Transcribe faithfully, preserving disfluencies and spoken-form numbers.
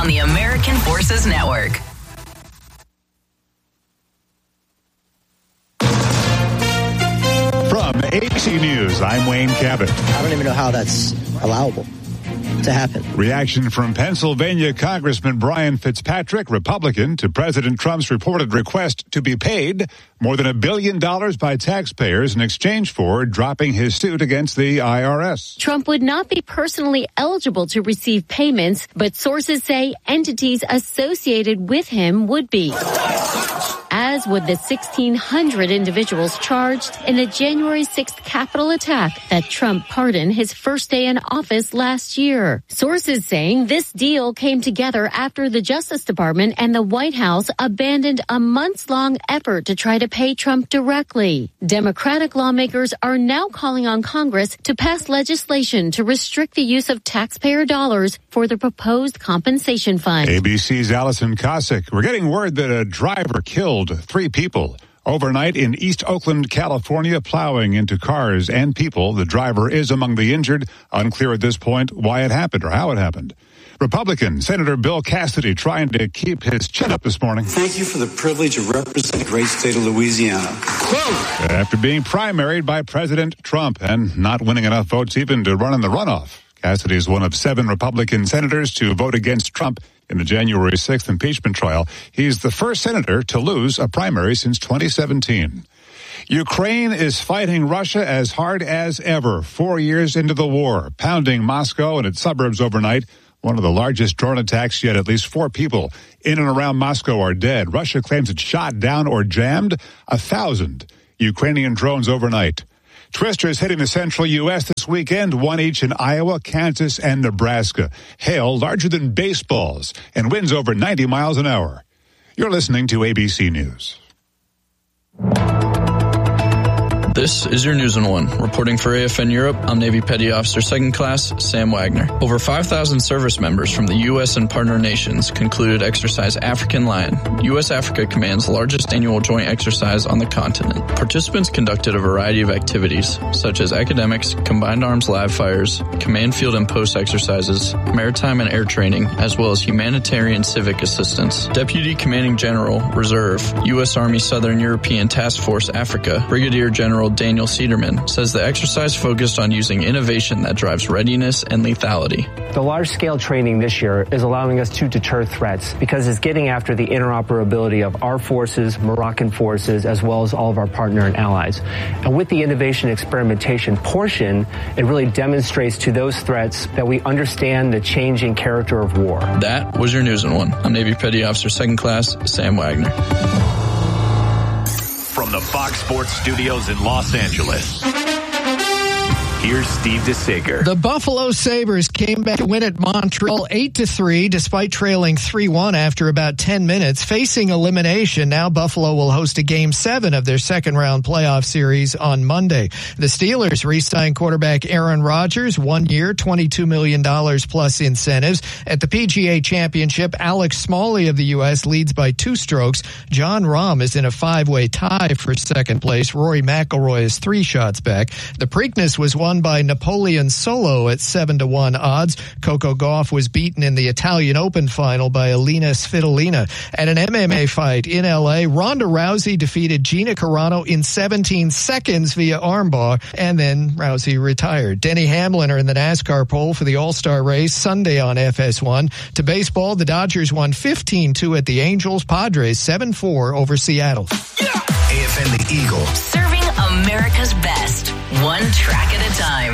on the American Forces Network. From A B C News, I'm Wayne Cabot. I don't even know how that's allowable to happen. Reaction from Pennsylvania Congressman Brian Fitzpatrick, Republican, to President Trump's reported request to be paid more than a billion dollars by taxpayers in exchange for dropping his suit against the I R S. Trump would not be personally eligible to receive payments, but sources say entities associated with him would be. As would the sixteen hundred individuals charged in the January sixth Capitol attack that Trump pardoned his first day in office last year. Sources saying this deal came together after the Justice Department and the White House abandoned a months-long effort to try to pay Trump directly. Democratic lawmakers are now calling on Congress to pass legislation to restrict the use of taxpayer dollars for the proposed compensation fund. A B C's Allison Cossack. We're getting word that a driver killed three people overnight in East Oakland, California, plowing into cars and people. The driver is among the injured. Unclear at this point why it happened or how it happened. Republican Senator Bill Cassidy trying to keep his chin up this morning. Thank you for the privilege of representing the great state of Louisiana. Quote. After being primaried by President Trump and not winning enough votes even to run in the runoff. Cassidy is one of seven Republican senators to vote against Trump in the January sixth impeachment trial. He's the first senator to lose a primary since twenty seventeen. Ukraine is fighting Russia as hard as ever, four years into the war, pounding Moscow and its suburbs overnight. One of the largest drone attacks yet. At least four people in and around Moscow are dead. Russia claims it shot down or jammed a thousand Ukrainian drones overnight. Twisters hitting the central U S this weekend, one each in Iowa, Kansas, and Nebraska. Hail larger than baseballs and winds over ninety miles an hour. You're listening to A B C News. This is your News in One. Reporting for A F N Europe, I'm Navy Petty Officer Second Class Sam Wagner. Over five thousand service members from the U S and partner nations concluded Exercise African Lion, U S Africa Command's largest annual joint exercise on the continent. Participants conducted a variety of activities, such as academics, combined arms live fires, command field and post exercises, maritime and air training, as well as humanitarian civic assistance. Deputy Commanding General, Reserve, U S Army Southern European Task Force Africa, Brigadier General Daniel Cederman, says the exercise focused on using innovation that drives readiness and lethality. The large-scale training this year is allowing us to deter threats because it's getting after the interoperability of our forces, Moroccan forces, as well as all of our partner and allies. And with the innovation experimentation portion, it really demonstrates to those threats that we understand the changing character of war. That was your News in One. I'm Navy Petty Officer Second Class Sam Wagner. From the Fox Sports Studios in Los Angeles, here's Steve DeSager. The Buffalo Sabres came back to win at Montreal eight to three despite trailing three one after about ten minutes. Facing elimination, now Buffalo will host a game seven of their second round playoff series on Monday. The Steelers re-signed quarterback Aaron Rodgers, one year, twenty-two million dollars plus incentives. At the P G A Championship, Alex Smalley of the U S leads by two strokes. John Rahm is in a five-way tie for second place. Rory McIlroy is three shots back. The Preakness was won by Napoleon Solo at seven to one odds. Coco Gauff was beaten in the Italian Open final by Alina Svitolina. At an M M A fight in L A, Ronda Rousey defeated Gina Carano in seventeen seconds via armbar, and then Rousey retired. Denny Hamlin in the NASCAR pole for the All-Star race Sunday on F S one. To baseball, the Dodgers won fifteen two at the Angels. Padres seven four over Seattle. Yeah! A F N The Eagle. Serving America's best, one track at a time.